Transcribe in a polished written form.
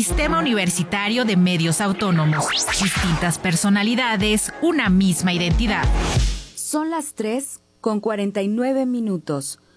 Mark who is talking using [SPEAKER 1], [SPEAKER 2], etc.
[SPEAKER 1] Sistema Universitario de Medios Autónomos. Distintas personalidades, una misma identidad.
[SPEAKER 2] Son las 3:49.